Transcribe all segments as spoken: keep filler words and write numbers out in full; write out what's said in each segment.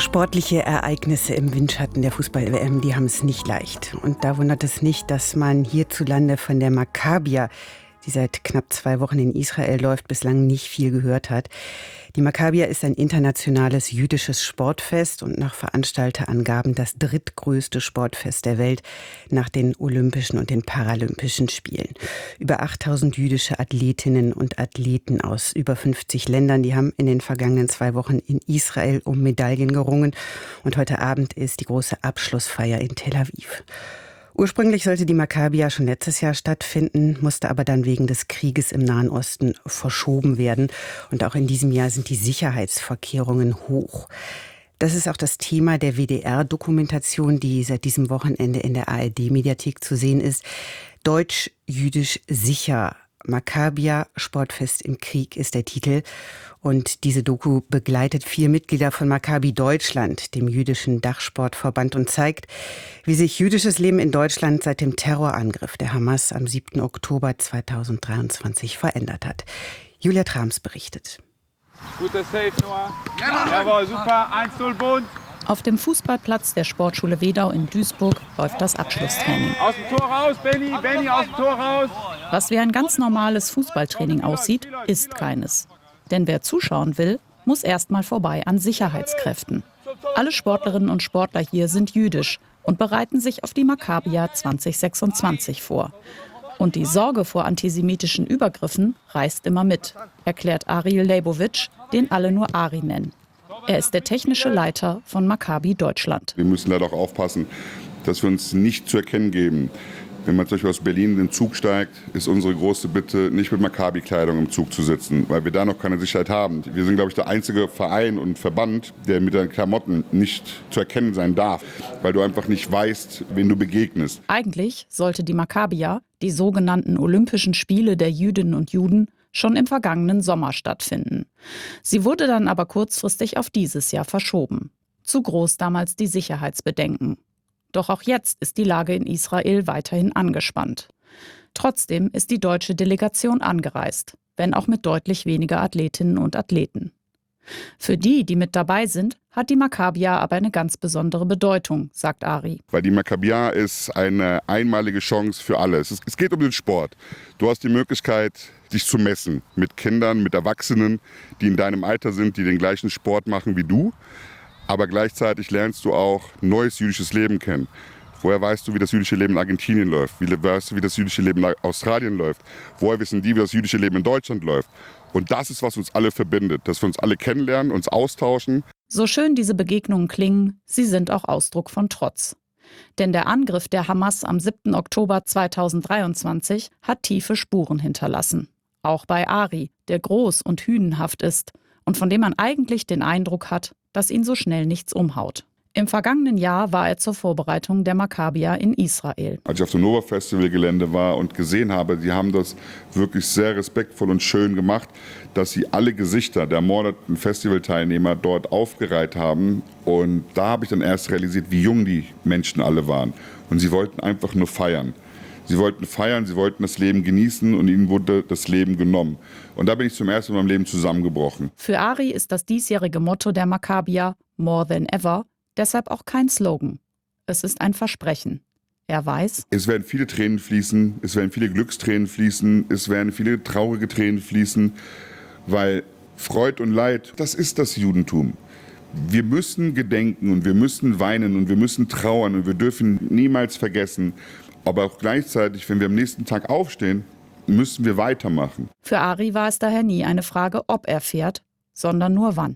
Sportliche Ereignisse im Windschatten der Fußball-W M, die haben es nicht leicht. Und da wundert es nicht, dass man hierzulande von der Makkabija, die seit knapp zwei Wochen in Israel läuft, bislang nicht viel gehört hat. Die Makkabija ist ein internationales jüdisches Sportfest und nach Veranstalterangaben das drittgrößte Sportfest der Welt nach den Olympischen und den Paralympischen Spielen. Über achttausend jüdische Athletinnen und Athleten aus über fünfzig Ländern, die haben in den vergangenen zwei Wochen in Israel um Medaillen gerungen. Und heute Abend ist die große Abschlussfeier in Tel Aviv. Ursprünglich sollte die Makkabija schon letztes Jahr stattfinden, musste aber dann wegen des Krieges im Nahen Osten verschoben werden. Und auch in diesem Jahr sind die Sicherheitsvorkehrungen hoch. Das ist auch das Thema der W D R-Dokumentation, die seit diesem Wochenende in der A R D-Mediathek zu sehen ist. Deutsch-Jüdisch sicher. Makkabija, Sportfest im Krieg ist der Titel. Und diese Doku begleitet vier Mitglieder von Maccabi Deutschland, dem jüdischen Dachsportverband, und zeigt, wie sich jüdisches Leben in Deutschland seit dem Terrorangriff der Hamas am siebten Oktober zweitausenddreiundzwanzig verändert hat. Julia Trams berichtet. Guter Safe, Noah. Jawohl, super. eins null Bund. Auf dem Fußballplatz der Sportschule Wedau in Duisburg läuft das Abschlusstraining. Aus dem Tor raus, Benny, Benny, aus dem Tor raus. Was wie ein ganz normales Fußballtraining aussieht, ist keines. Denn wer zuschauen will, muss erst mal vorbei an Sicherheitskräften. Alle Sportlerinnen und Sportler hier sind jüdisch und bereiten sich auf die Makkabija zwanzig sechsundzwanzig vor. Und die Sorge vor antisemitischen Übergriffen reißt immer mit, erklärt Ariel Leibowitsch, den alle nur Ari nennen. Er ist der technische Leiter von Maccabi Deutschland. Wir müssen leider auch aufpassen, dass wir uns nicht zu erkennen geben. Wenn man zum Beispiel aus Berlin in den Zug steigt, ist unsere große Bitte, nicht mit Maccabi-Kleidung im Zug zu sitzen, weil wir da noch keine Sicherheit haben. Wir sind, glaube ich, der einzige Verein und Verband, der mit den Klamotten nicht zu erkennen sein darf, weil du einfach nicht weißt, wen du begegnest. Eigentlich sollte die Makkabija, die sogenannten Olympischen Spiele der Jüdinnen und Juden, schon im vergangenen Sommer stattfinden. Sie wurde dann aber kurzfristig auf dieses Jahr verschoben. Zu groß damals die Sicherheitsbedenken. Doch auch jetzt ist die Lage in Israel weiterhin angespannt. Trotzdem ist die deutsche Delegation angereist, wenn auch mit deutlich weniger Athletinnen und Athleten. Für die, die mit dabei sind, hat die Makkabija aber eine ganz besondere Bedeutung, sagt Ari. Weil die Makkabija ist eine einmalige Chance für alle. Es, ist, es geht um den Sport. Du hast die Möglichkeit, dich zu messen mit Kindern, mit Erwachsenen, die in deinem Alter sind, die den gleichen Sport machen wie du. Aber gleichzeitig lernst du auch neues jüdisches Leben kennen. Woher weißt du, wie das jüdische Leben in Argentinien läuft? Wie weißt du, wie das jüdische Leben in Australien läuft? Woher wissen die, wie das jüdische Leben in Deutschland läuft? Und das ist, was uns alle verbindet, dass wir uns alle kennenlernen, uns austauschen. So schön diese Begegnungen klingen, sie sind auch Ausdruck von Trotz. Denn der Angriff der Hamas am siebten Oktober zweitausenddreiundzwanzig hat tiefe Spuren hinterlassen. Auch bei Ari, der groß und hünenhaft ist und von dem man eigentlich den Eindruck hat, dass ihn so schnell nichts umhaut. Im vergangenen Jahr war er zur Vorbereitung der Makkabija in Israel. Als ich auf dem Nova Festival Gelände war und gesehen habe, die haben das wirklich sehr respektvoll und schön gemacht, dass sie alle Gesichter der ermordeten Festivalteilnehmer dort aufgereiht haben. Und da habe ich dann erst realisiert, wie jung die Menschen alle waren. Und sie wollten einfach nur feiern. Sie wollten feiern, sie wollten das Leben genießen und ihnen wurde das Leben genommen. Und da bin ich zum ersten Mal in meinem Leben zusammengebrochen. Für Ari ist das diesjährige Motto der Makkabija More Than Ever deshalb auch kein Slogan. Es ist ein Versprechen. Er weiß, es werden viele Tränen fließen, es werden viele Glückstränen fließen, es werden viele traurige Tränen fließen, weil Freud und Leid, das ist das Judentum. Wir müssen gedenken und wir müssen weinen und wir müssen trauern und wir dürfen niemals vergessen. Aber auch gleichzeitig, wenn wir am nächsten Tag aufstehen, müssen wir weitermachen. Für Ari war es daher nie eine Frage, ob er fährt, sondern nur wann.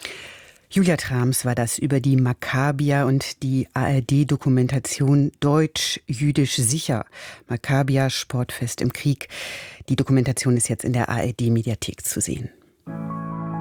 Julia Trams war das über die Makkabija und die A R D-Dokumentation Deutsch-Jüdisch sicher. Makkabija, Sportfest im Krieg. Die Dokumentation ist jetzt in der A R D-Mediathek zu sehen.